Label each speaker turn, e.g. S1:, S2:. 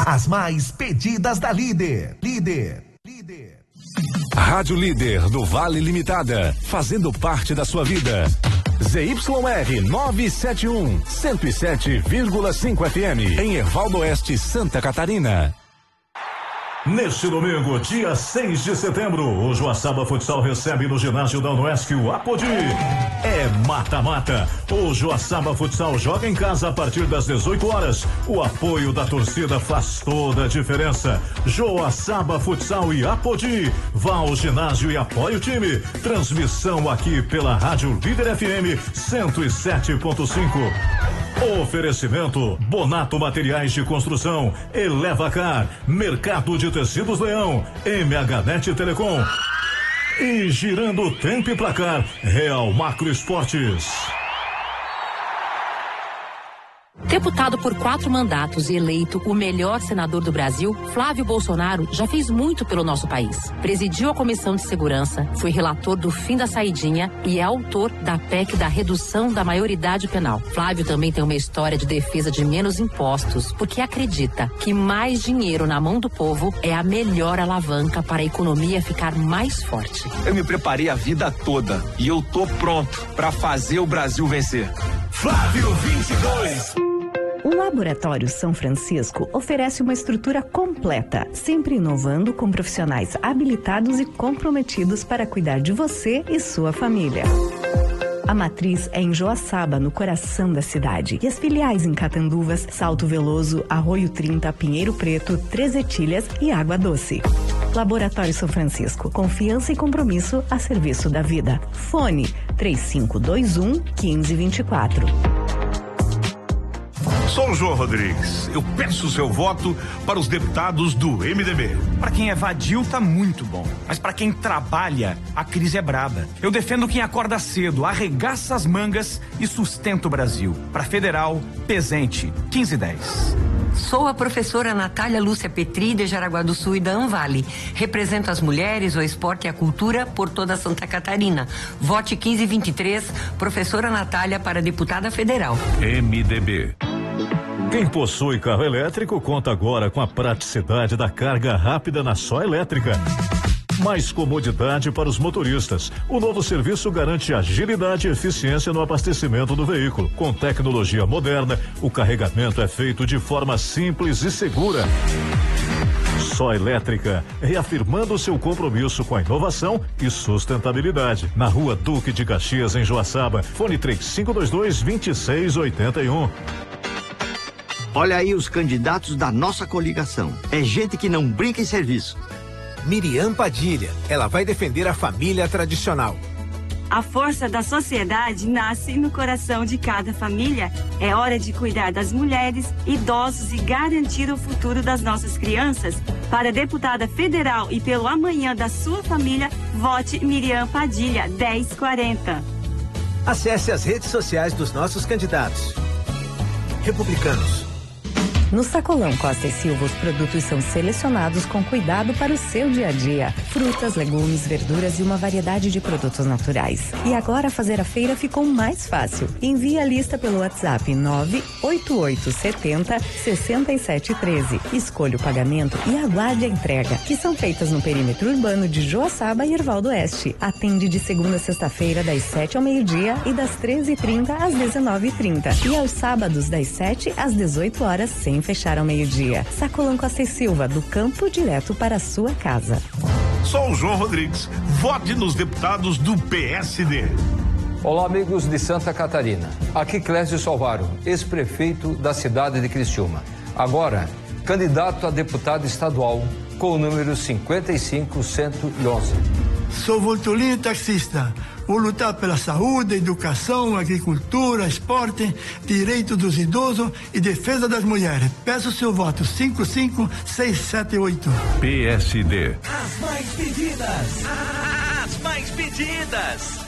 S1: As mais pedidas da Líder.
S2: Rádio Líder do Vale Limitada, fazendo parte da sua vida. ZYR 971, 107,5 FM, em Hervaldo Oeste, Santa Catarina.
S3: Neste domingo, dia 6 de setembro, o Joaçaba Futsal recebe no ginásio da Unesco o Apodi. É mata-mata. O Joaçaba Futsal joga em casa a partir das 18 horas. O apoio da torcida faz toda a diferença. Joaçaba Futsal e Apodi. Vá ao ginásio e apoie o time. Transmissão aqui pela Rádio Líder FM 107.5. Oferecimento Bonato Materiais de Construção, Elevacar, Mercado de Tecidos Leão, MHNet Telecom e girando o tempo e placar, Real Macro Esportes.
S4: Deputado por 4 mandatos e eleito o melhor senador do Brasil, Flávio Bolsonaro já fez muito pelo nosso país. Presidiu a Comissão de Segurança, foi relator do fim da saidinha e é autor da PEC da redução da maioridade penal. Flávio também tem uma história de defesa de menos impostos, porque acredita que mais dinheiro na mão do povo é a melhor alavanca para a economia ficar mais forte.
S5: Eu me preparei a vida toda e eu tô pronto para fazer o Brasil vencer.
S1: Flávio 22.
S6: O Laboratório São Francisco oferece uma estrutura completa, sempre inovando com profissionais habilitados e comprometidos para cuidar de você e sua família. A matriz é em Joaçaba, no coração da cidade, e as filiais em Catanduvas, Salto Veloso, Arroio 30, Pinheiro Preto, Três Etilhas e Água Doce. Laboratório São Francisco, confiança e compromisso a serviço da vida. Fone 3521-1524.
S7: Sou o João Rodrigues. Eu peço o seu voto para os deputados do MDB.
S8: Para quem é vadio, tá muito bom. Mas para quem trabalha, a crise é braba. Eu defendo quem acorda cedo, arregaça as mangas e sustenta o Brasil. Para Federal, Pesente, 1510.
S9: Sou a professora Natália Lúcia Petri, de Jaraguá do Sul e da Anvale. Represento as mulheres, o esporte e a cultura por toda Santa Catarina. Vote 1523, professora Natália para deputada federal.
S3: MDB. Quem possui carro elétrico conta agora com a praticidade da carga rápida na Só Elétrica. Mais comodidade para os motoristas. O novo serviço garante agilidade e eficiência no abastecimento do veículo. Com tecnologia moderna, o carregamento é feito de forma simples e segura. Só Elétrica, reafirmando seu compromisso com a inovação e sustentabilidade. Na Rua Duque de Caxias, em Joaçaba. Fone 3522-2681.
S10: Olha aí os candidatos da nossa coligação. É gente que não brinca em serviço.
S11: Miriam Padilha, ela vai defender a família tradicional.
S12: A força da sociedade nasce no coração de cada família. É hora de cuidar das mulheres, idosos e garantir o futuro das nossas crianças. Para deputada federal e pelo amanhã da sua família, vote Miriam Padilha, 1040.
S11: Acesse as redes sociais dos nossos candidatos. Republicanos.
S6: No Sacolão Costa e Silva, os produtos são selecionados com cuidado para o seu dia a dia. Frutas, legumes, verduras e uma variedade de produtos naturais. E agora fazer a feira ficou mais fácil. Envie a lista pelo WhatsApp 98870-6713. Escolha o pagamento e aguarde a entrega, que são feitas no perímetro urbano de Joaçaba e Hervaldo Oeste. Atende de segunda a sexta-feira, das 7 ao meio-dia e das 13h30 às 19h30. E aos sábados, das 7 às 18 horas, sem fechar ao meio-dia. Sacolão Costa e Silva, do campo direto para a sua casa.
S7: Sou o João Rodrigues. Vote nos deputados do PSD.
S13: Olá, amigos de Santa Catarina. Aqui Clésio Salvaro, ex-prefeito da cidade de Criciúma. Agora, candidato a deputado estadual com o número 55111.
S14: Sou Voltolino, taxista. Vou lutar pela saúde, educação, agricultura, esporte, direito dos idosos e defesa das mulheres. Peço seu voto 55678.
S2: PSD.
S1: As mais pedidas.
S15: As mais pedidas.